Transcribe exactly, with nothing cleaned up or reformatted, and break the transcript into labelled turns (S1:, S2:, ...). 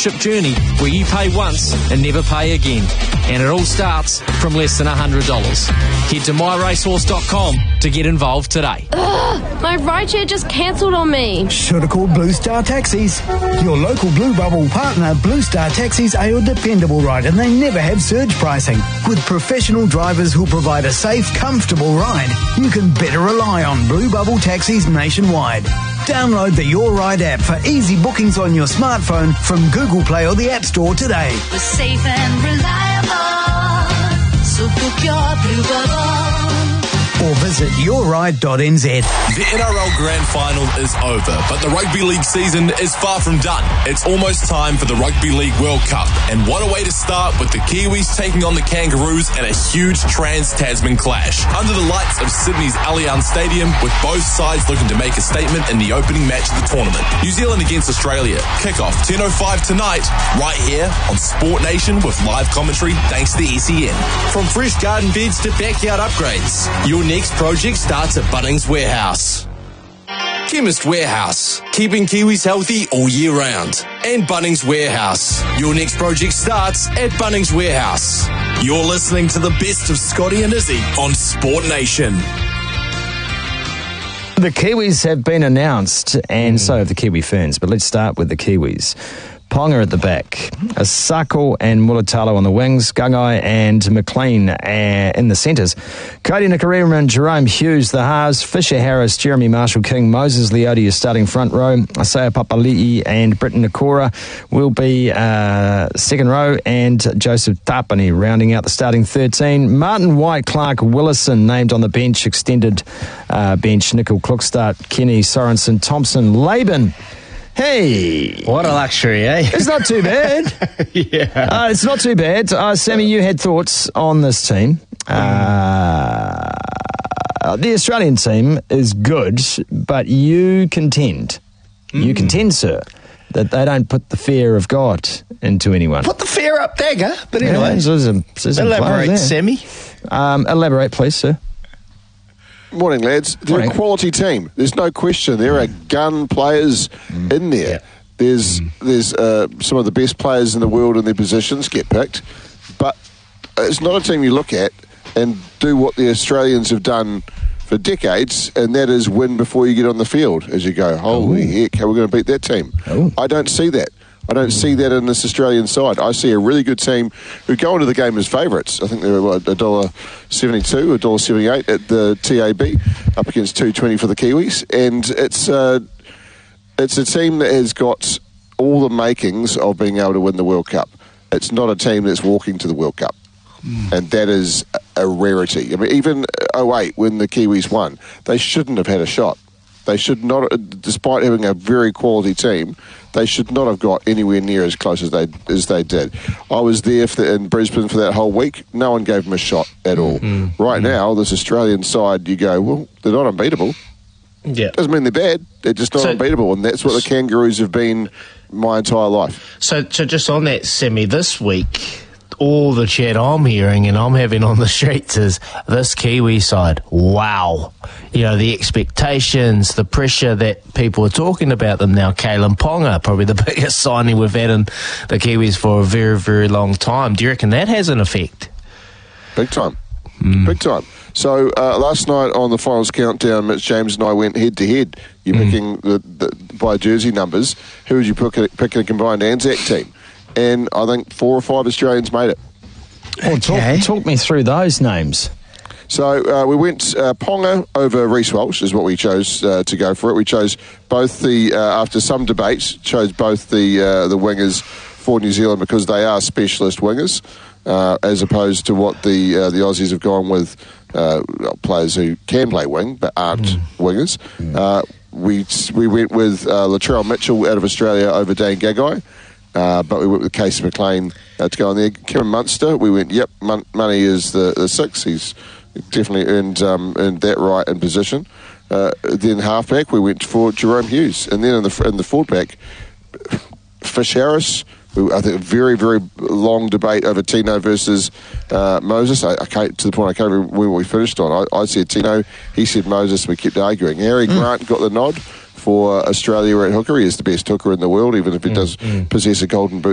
S1: membership journey where you pay once and never pay again. And it all starts from less than one hundred dollars. Head to my racehorse dot com to get involved today.
S2: Ugh, my rideshare just cancelled on me.
S3: Should have called Blue Star Taxis. Your local Blue Bubble partner, Blue Star Taxis, are your dependable ride, and they never have surge pricing. With professional drivers who'll provide a safe, comfortable ride, you can better rely on Blue Bubble Taxis nationwide. Download the Your Ride app for easy bookings on your smartphone from Google Play or the App Store today.
S4: We're safe and reliable, so book your Blue Bubble.
S3: Or visit your ride dot n z.
S5: The N R L Grand Final is over, but the Rugby League season is far from done. It's almost time for the Rugby League World Cup, and what a way to start with the Kiwis taking on the Kangaroos in a huge Trans-Tasman clash. Under the lights of Sydney's Allianz Stadium, with both sides looking to make a statement in the opening match of the tournament. New Zealand against Australia. Kick-off ten oh five tonight, right here on Sport Nation with live commentary thanks to S E N.
S6: From fresh garden beds to backyard upgrades, your next project starts at Bunnings Warehouse.
S5: Chemist Warehouse, keeping Kiwis healthy all year round. And Bunnings Warehouse, your next project starts at Bunnings Warehouse. You're listening to the best of Scotty and Izzy on Sport Nation.
S7: The Kiwis have been announced, and mm. so have the Kiwi Ferns, but let's start with the Kiwis. Ponga at the back, Asako and Mulatalo on the wings, Gungai and McLean uh, in the centres, Cody Nicarima and Jerome Hughes the halves, Fisher Harris, Jeremy Marshall-King, Moses Leotti is starting front row, Isaiah Papali'i and Britton Nakora will be uh, second row, and Joseph Tapani rounding out the starting thirteen. Martin White, Clark Willison named on the bench, extended uh, bench, Nickel Klukstad, Kenny Sorensen, Thompson, Laban. Hey!
S8: What a luxury, eh?
S7: It's not too bad.
S8: yeah.
S7: Uh, it's not too bad. Uh, Sammy, you had thoughts on this team. Uh, the Australian team is good, but you contend, mm. you contend, sir, that they don't put the fear of God into anyone.
S8: Put the fear up, dagger. But anyway,
S7: yeah, so there's a, there's
S8: elaborate, Sammy.
S7: Um, elaborate, please, sir.
S9: Morning, lads. They're Morning. a quality team. There's no question. There are gun players mm. in there. Yeah. There's mm. there's uh, some of the best players in the world in their positions get picked, but it's not a team you look at and do what the Australians have done for decades, and that is win before you get on the field. As you go, holy Ooh. heck, how are we going to beat that team? Ooh. I don't see that. I don't see that in this Australian side. I see a really good team who go into the game as favourites. I think they're what, one dollar seventy-two, one dollar seventy-eight at the T A B, up against two twenty for the Kiwis. And it's, uh, it's a team that has got all the makings of being able to win the World Cup. It's not a team that's walking to the World Cup. Mm. And that is a rarity. I mean, even oh eight, when the Kiwis won, they shouldn't have had a shot. They should not, despite having a very quality team, they should not have got anywhere near as close as they as they did. I was there for the, in Brisbane for that whole week. No one gave them a shot at all. Mm-hmm. Right mm-hmm. now, this Australian side, you go, well, they're not unbeatable.
S8: Yeah,
S9: doesn't mean they're bad. They're just not so, unbeatable, and that's what the Kangaroos have been my entire life.
S8: So, so just on that, Sammy, this week, all the chat I'm hearing and I'm having on the streets is this Kiwi side. Wow. You know, the expectations, the pressure that people are talking about them now. Kalen Ponga, probably the biggest signing we've had in the Kiwis for a very, very long time. Do you reckon that has an effect?
S9: Big time. Mm. Big time. So uh, last night on the finals countdown, Mitch James and I went head to head. You're mm. picking the, the, by jersey numbers. Who would you pick, pick in a combined Anzac team? And I think four or five Australians made it.
S7: Well, okay. talk, talk me through those names.
S9: So uh, we went uh, Ponga over Reece Walsh is what we chose uh, to go for it. We chose both the, uh, after some debate, chose both the uh, the wingers for New Zealand because they are specialist wingers, uh, as opposed to what the uh, the Aussies have gone with, uh, players who can play wing but aren't mm. wingers. Mm. Uh, we we went with uh, Latrell Mitchell out of Australia over Dane Gagai. Uh, but we went with Casey McLean uh, to go on there. Kevin Munster, we went, yep, Mon- Money is the, the six. He's definitely earned, um, earned that right in position. Uh, then halfback, we went for Jerome Hughes. And then in the in the forward pack, Fish Harris. We, I think a very, very long debate over Tino versus uh, Moses. I, I can't, to the point I can't remember when we finished on. I, I said Tino, he said Moses, we kept arguing. Harry mm. Grant got the nod for Australia at hooker. He is the best hooker in the world, even if he mm, does mm. possess a golden boot